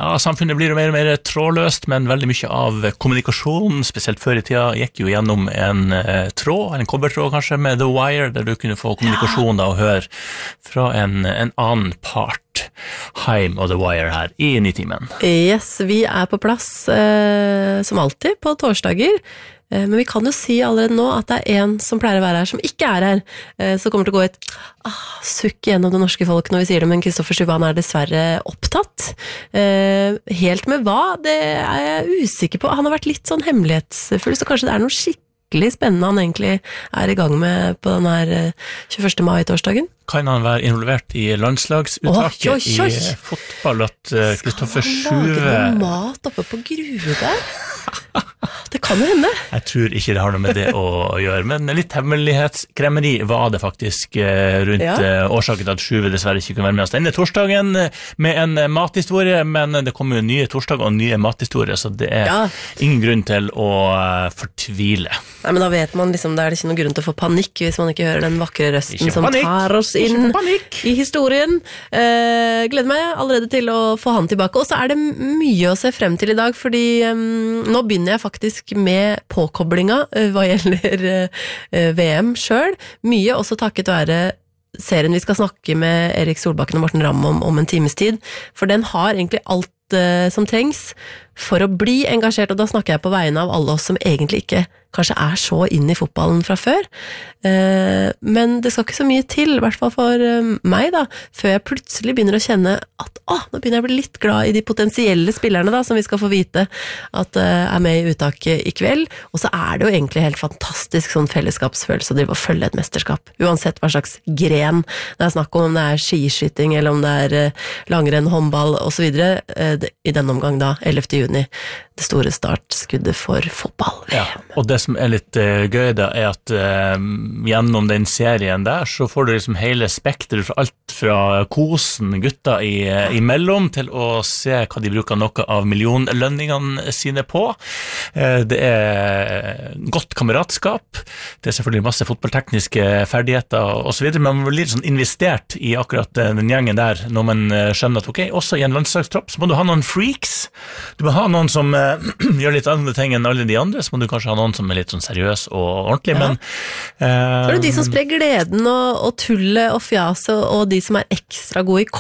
samfunnet blir mer og mer trådløst, men veldig mye av kommunikasjon, spesielt før i tida, gikk jo gjennom en tråd, en kobbertråd kanskje, med The Wire, der du kunne få kommunikasjon da, og høre fra en annen part. Heim og The Wire her i Nitimen. Yes, vi på plass som alltid på torsdager, men vi kan jo si allerede nå at det en som pleier å være her som ikke her, så kommer til å gå et sukk gjennom det norske folk når vi sier det, men Kristoffer Subhaan dessverre opptatt. Helt med hva? Det jeg usikker på. Han har vært litt sånn hemmelighetsfull, så kanskje det noe skikkelig spennende han egentlig i gang med på den her 21. mai-torsdagen. Kan han være involvert i landslagsuttaket i fotball, at Kristoffer Sjuve... Lager noe mat oppe på Grue der? Det kan jo hende. Jeg tror ikke det har noe med det å gjøre, men litt hemmelighetskremmeri var det faktisk rundt årsaken til at Sjuve dessverre ikke kunne være med oss denne torsdagen med en mathistorie, men det kommer jo nye torsdag og nye mathistorier, så det ingen grunn til å fortvile. Nei, men da vet man liksom, det ikke noen grunn til å få panikk hvis man ikke hører den vakre røsten som tar oss inn i historien. Gleder meg allerede til å få han tilbake, og så det mye å se frem til i dag, fordi nå begynner jeg faktisk med påkoblinga hva gjelder VM selv. Mye også takket være serien vi skal snakke med Erik Solbakken og Morten Ramm om en times tid, for den har egentlig alt som trengs for å bli engasjert, og da snakker jeg på vegne av alle oss som egentlig ikke kanskje så inn i fotballen fra før, men det skal ikke så mye til, i hvert fall for meg da, før jeg plutselig begynner å kjenne at nå begynner jeg å bli litt glad i de potensielle spillerne da, som vi skal få vite at med i uttaket i kveld, og så det jo egentlig helt fantastisk sånn fellesskapsfølelse å drive og følge et mesterskap, uansett hva slags gren det snakk om det skiskyting, eller om det langrenn, håndball og så videre, i denne omgang da, 11. juni, det store startskuddet for fotball. Ja, og det som litt gøy da, at gjennom den serien der, så får du liksom hele spektret fra alt fra kosen gutta imellom, til å se hva de bruker noe av millionlønningene sine på. Det godt kameratskap, det selvfølgelig masse fotballtekniske ferdigheter og så videre, men man blir litt sånn investert i akkurat den gjengen der, når man skjønner at ok, også i en landslagstropp, så må du ha noen freaks, du må ha noen som gjør litt andre ting enn alle de andre, så må du kanskje ha noen som litt sånn seriøs og ordentlig, men så det de som sprer gleden og tullet og fjaset, og de som ekstra gode i